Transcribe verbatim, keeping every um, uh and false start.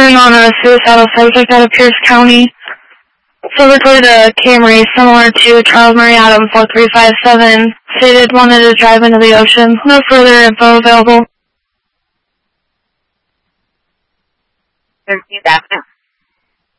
reporting on a suicidal subject out of Pierce County. So reported a Camry similar to Charles Murray Adam four three five seven. Stated wanted to drive into the ocean. No further info available. thirteen Avenue.